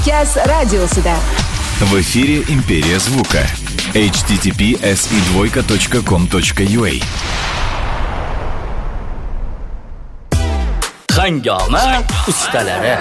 Час радиосуда. В эфире «Империя звука». https://com.ua Hangoma ustalari.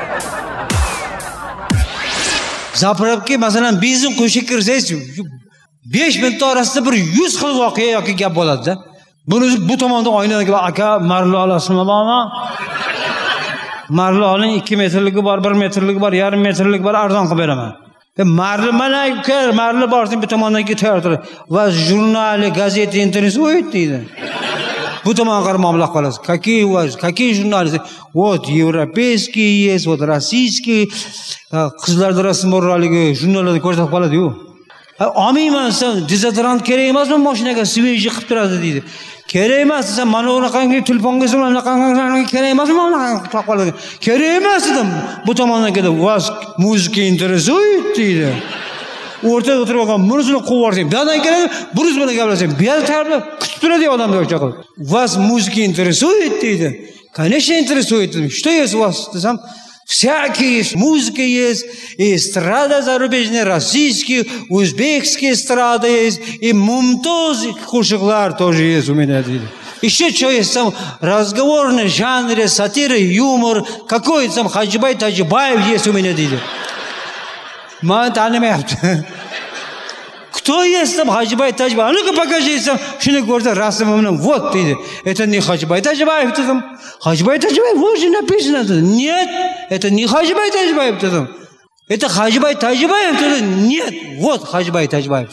Zapravga masalan benzin qo'shib kirsangiz 5 minut orasida bir 100 xil voqea yoki gap bo'ladi-da. Buni bu tomondan oynaga aka marli olasizmi bama? Marli oling 2 metrligi bor, 1 metrligi bor, yarim metrligi bor, arzon qilib beraman. Marli mana marli borsin bu tomondan ketaveradi. Va jurnali, gazeta, internet o'yitdi. Bu tomonga qarab mablag' qolasiz. Какие журналы? Вот европейские есть, вот российские. Qizlarda rasm borligi jurnallarda ko'rsatib qoladi-yu. Olmayman sen, dezodorant kerak emasmi mashinaga sveji qilib turadi deydi. Kerak emas desa, mana unaqangi telefonga unaqangi kerak emasmi unaqangi qilib qoladi. Kerak emas dedim. Bu tomondan kelib, "Вас muzika interesует" deydi. O'rtada o'tirib olgan mursini quvib yuborsang, bu yerdan keladi, buruz bilan gaplashsang, bu yerda tayyorlab kutib turadi odamlar o'sha qilib. "Вас muzika interesует" deydi. Конечно, интересует. Что есть у вас? Desam, всякие есть, музыка есть, и эстрада зарубежная, российские, узбекские эстрады есть, и мумтоз кушаклар тоже есть у меня. Еще что есть там, разговорный жанр, сатира, юмор, какой-то там Хаджибай Таджибаев есть у меня. Мама танимает. Кто есть там Хаджибай Таджибаев? А ну-ка покажи там, что не говорит расмом. Вот ты. Это не Хаджибай Таджибаев. Хаджибай Таджибаев, вот же написано. Нет, это не Хаджибай Таджибаев. Это Хаджибай Таджибаев. Нет, вот Хаджибай Таджибаев.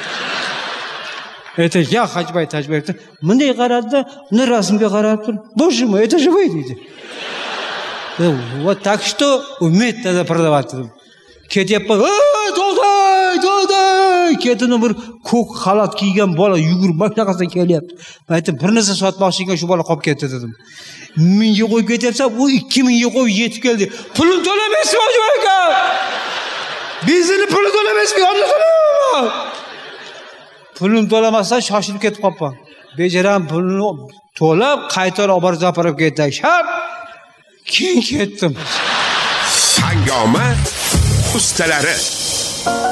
Это я Хаджибай Таджибаев. Мне говорят, на расмге говорят. Боже мой, это же вы. Вот так что умеет надо продавать. Ketyapman. To'day. Ketini bir ko'k xalat kiygan bola yugurib mashinasidan kelyapti. Men aytdim, bir narsa sotmoqchi ekan, shu bola qolib ketdi dedim. 1000 ga qo'yib ketyapsan, u 2000 ga qo'yib yetib keldi. Pulim to'lamaysizmi hoji aka? Benzinni puli to'lamaysizmi? Yo'qmi? Pulim to'lamasdan shoshilib ketib qolibman. Bejaram pulni to'lab, qaytarib olib borib Zapravga ketdim. Shap. Keyin ketdim. Hangoma ustalari.